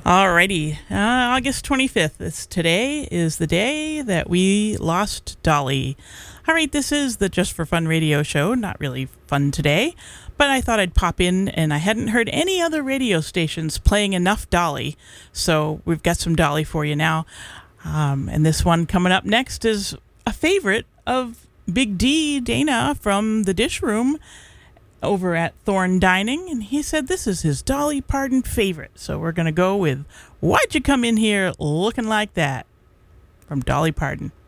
Alrighty, August 25th. Today is the day that we lost Dolly. All right, this is the Just for Fun radio show. Not really fun today, but I thought I'd pop in, and I hadn't heard any other radio stations playing enough Dolly, so we've got some Dolly for you now. And this one coming up next is a favorite of Big D, Dana, from the Dish Room over at Thorn Dining, and he said this is his Dolly Parton favorite. So we're going to go with Why'd You Come In Here Looking Like That from Dolly Parton.